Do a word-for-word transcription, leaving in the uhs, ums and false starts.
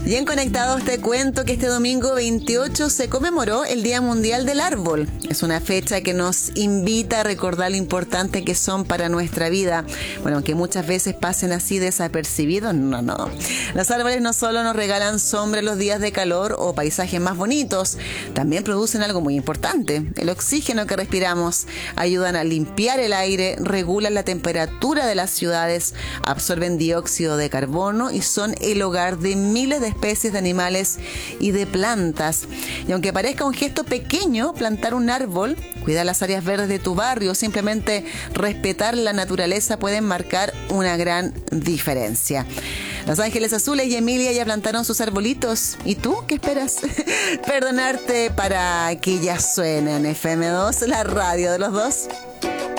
Y en Conectados te cuento que este domingo veintiocho se conmemoró el Día Mundial del Árbol. Es una fecha que nos invita a recordar lo importante que son para nuestra vida. Bueno, aunque muchas veces pasen así desapercibidos, no, no. Los árboles no solo nos regalan sombra en los días de calor o paisajes más bonitos, también producen algo muy importante, el oxígeno que respiramos. Ayudan a limpiar el aire, regulan la temperatura de las ciudades, absorben dióxido de carbono y son el hogar de miles de especies de animales y de plantas. Y aunque parezca un gesto pequeño, plantar un árbol, cuidar las áreas verdes de tu barrio, simplemente respetar la naturaleza pueden marcar una gran diferencia. Los Ángeles Azules y Emilia ya plantaron sus arbolitos. ¿Y tú qué esperas? Perdonarte para que ya suene en F M dos, la radio de los dos.